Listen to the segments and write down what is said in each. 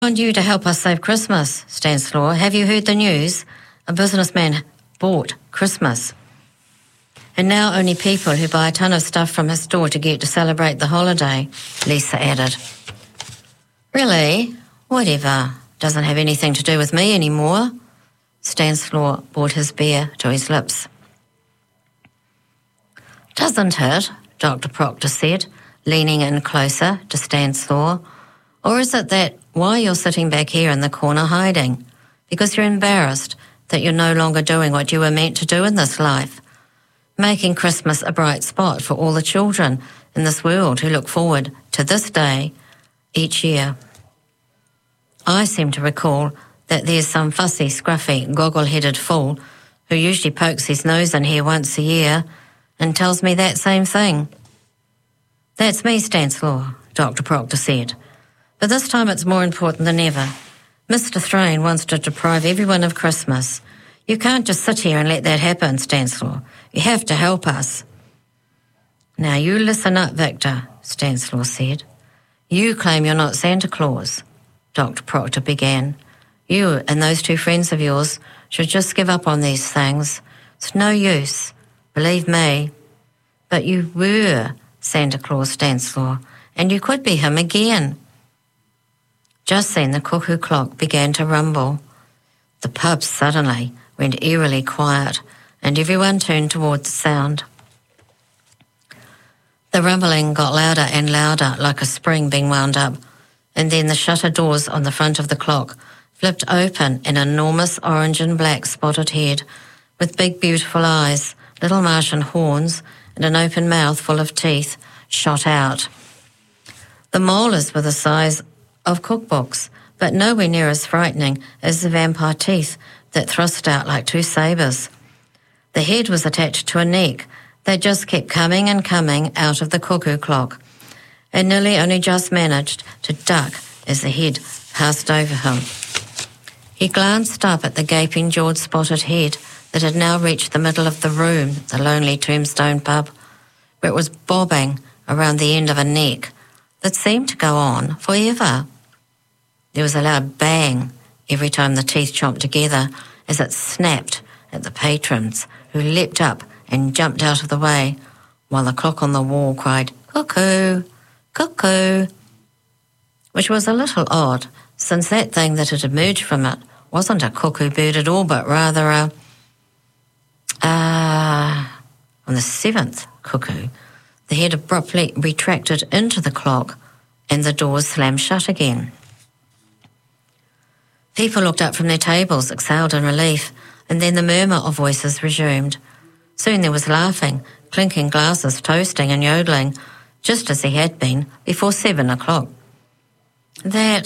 Want you to help us save Christmas, Stanislaw. Have you heard the news? A businessman bought Christmas. And now only people who buy a ton of stuff from his store to get to celebrate the holiday, Lisa added. Really? Whatever. Doesn't have anything to do with me anymore. Stanislaw brought his beer to his lips. Doesn't it? Dr. Proctor said, leaning in closer to Stanislaw. Or is it that why you're sitting back here in the corner hiding? Because you're embarrassed that you're no longer doing what you were meant to do in this life, making Christmas a bright spot for all the children in this world who look forward to this day each year. I seem to recall that there's some fussy, scruffy, goggle-headed fool who usually pokes his nose in here once a year and tells me that same thing. That's me, Stanislaw, Dr. Proctor said. But this time it's more important than ever. Mr. Thrain wants to deprive everyone of Christmas. You can't just sit here and let that happen, Stanislaw. You have to help us. Now you listen up, Victor, Stanislaw said. You claim you're not Santa Claus, Dr. Proctor began. You and those two friends of yours should just give up on these things. It's no use, believe me. But you were Santa Claus, Stanislaw, and you could be him again. Just then the cuckoo clock began to rumble. The pub suddenly went eerily quiet, and everyone turned toward the sound. The rumbling got louder and louder, like a spring being wound up, and then the shutter doors on the front of the clock flipped open, an enormous orange and black spotted head with big beautiful eyes, little Martian horns, and an open mouth full of teeth shot out. The molars were the size of cookbooks, but nowhere near as frightening as the vampire teeth that thrust out like two sabres. The head was attached to a neck that just kept coming and coming out of the cuckoo clock, and Nilly only just managed to duck as the head passed over him. He glanced up at the gaping-jawed spotted head that had now reached the middle of the room, the lonely Tombstone pub, where it was bobbing around the end of a neck that seemed to go on forever. There was a loud bang every time the teeth chomped together as it snapped at the patrons, who leapt up and jumped out of the way, while the clock on the wall cried, "Cuckoo, cuckoo," which was a little odd, since that thing that had emerged from it wasn't a cuckoo bird at all, but rather on the seventh cuckoo, the head abruptly retracted into the clock and the doors slammed shut again. People looked up from their tables, exhaled in relief, and then the murmur of voices resumed. Soon there was laughing, clinking glasses, toasting and yodeling, just as there had been before 7 o'clock. That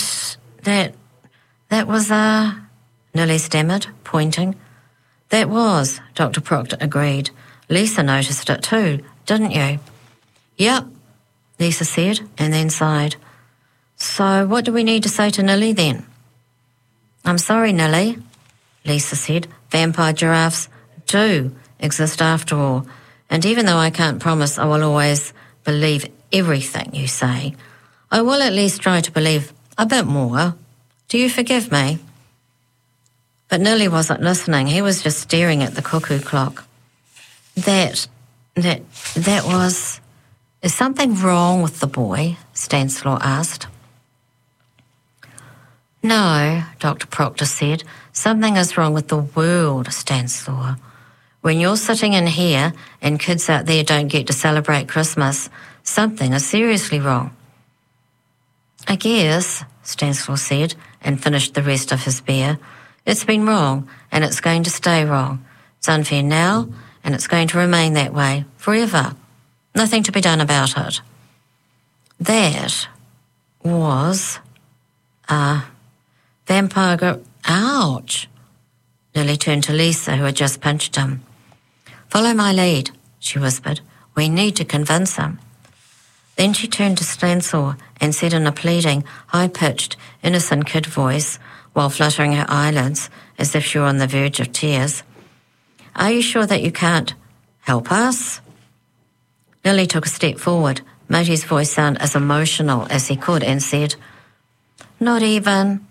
was, Nilly stammered, pointing. That was, Dr. Proctor agreed. Lisa noticed it too, didn't you? Yep, Lisa said, and then sighed. So what do we need to say to Nilly then? I'm sorry, Nilly, Lisa said. Vampire giraffes do exist after all, and even though I can't promise I will always believe everything you say, I will at least try to believe a bit more. Do you forgive me? But Nilly wasn't listening. He was just staring at the cuckoo clock. That was... Is something wrong with the boy? Stanislaw asked. No, Dr. Proctor said. Something is wrong with the world, Stanislaw. When you're sitting in here and kids out there don't get to celebrate Christmas, something is seriously wrong. I guess, Stanislaw said, and finished the rest of his beer. It's been wrong, and it's going to stay wrong. It's unfair now, and it's going to remain that way forever. Nothing to be done about it. That was a vampire... Ouch! Nilly turned to Lisa, who had just punched him. Follow my lead, she whispered. We need to convince him. Then she turned to Stanislaw and said in a pleading, high-pitched, innocent kid voice, while fluttering her eyelids as if she were on the verge of tears, Are you sure that you can't help us? Nilly took a step forward, made his voice sound as emotional as he could, and said, Not even.